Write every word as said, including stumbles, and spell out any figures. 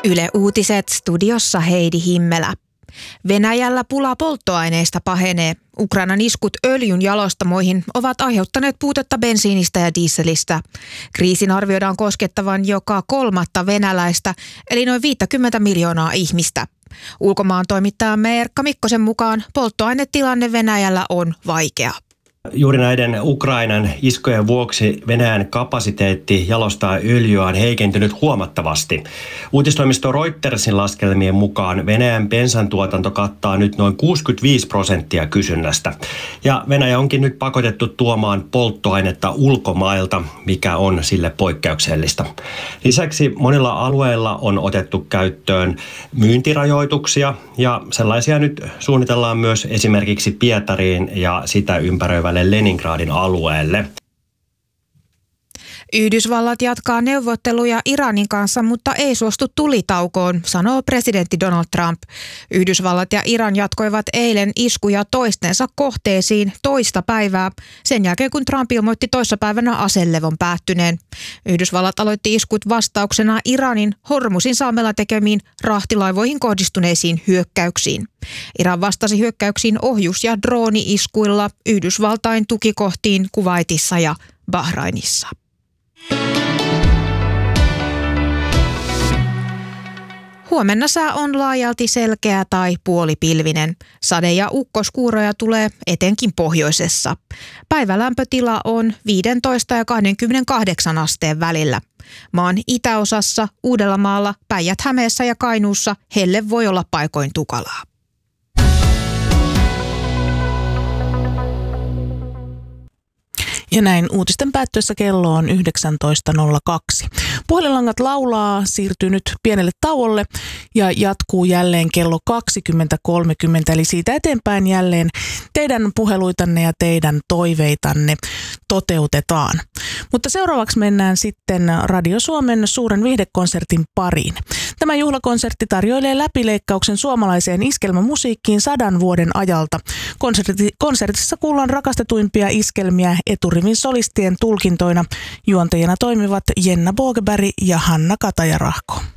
Yle Uutiset, studiossa Heidi Himmelä. Venäjällä pula polttoaineista pahenee. Ukrainan iskut öljyn jalostamoihin ovat aiheuttaneet puutetta bensiinistä ja dieselistä. Kriisin arvioidaan koskettavan joka kolmatta venäläistä, eli noin viisikymmentä miljoonaa ihmistä. Ulkomaan toimittajamme Erkka Mikkosen mukaan polttoainetilanne Venäjällä on vaikea. Juuri näiden Ukrainan iskujen vuoksi Venäjän kapasiteetti jalostaa öljyä on heikentynyt huomattavasti. Uutistoimisto Reutersin laskelmien mukaan Venäjän bensan tuotanto kattaa nyt noin kuusikymmentäviisi prosenttia kysynnästä. Ja Venäjä onkin nyt pakotettu tuomaan polttoainetta ulkomailta, mikä on sille poikkeuksellista. Lisäksi monilla alueilla on otettu käyttöön myyntirajoituksia ja sellaisia nyt suunnitellaan myös esimerkiksi Pietariin ja sitä ympäröivälle Leningradin alueelle. Yhdysvallat jatkaa neuvotteluja Iranin kanssa, mutta ei suostu tulitaukoon, sanoo presidentti Donald Trump. Yhdysvallat ja Iran jatkoivat eilen iskuja toistensa kohteisiin toista päivää, sen jälkeen kun Trump ilmoitti toissapäivänä aselevon päättyneen. Yhdysvallat aloitti iskut vastauksena Iranin Hormuzin salmella tekemiin rahtilaivoihin kohdistuneisiin hyökkäyksiin. Iran vastasi hyökkäyksiin ohjus- ja drooni-iskuilla Yhdysvaltain tukikohtiin Kuwaitissa ja Bahrainissa. Huomenna sää on laajalti selkeä tai puolipilvinen. Sade- ja ukkoskuuroja tulee etenkin pohjoisessa. Päivälämpötila on viisitoista ja kaksikymmentäkahdeksan asteen välillä. Maan itäosassa, Uudellamaalla, Päijät-Hämeessä ja Kainuussa helle voi olla paikoin tukalaa. Ja näin uutisten päättyessä kello on yhdeksäntoista nolla kaksi. Puhelinlangat laulaa, siirtyy nyt pienelle tauolle ja jatkuu jälleen kello kaksikymmentä kolmekymmentä. Eli siitä eteenpäin jälleen teidän puheluitanne ja teidän toiveitanne toteutetaan. Mutta seuraavaksi mennään sitten Radio Suomen suuren viihdekonsertin pariin. Tämä juhlakonsertti tarjoilee läpileikkauksen suomalaiseen iskelmämusiikkiin sadan vuoden ajalta. Konserti, konsertissa kuullaan rakastetuimpia iskelmiä eturivin solistien tulkintoina. Juontajina toimivat Jenna Bogeberg ja Hanna Kataja-Rahko.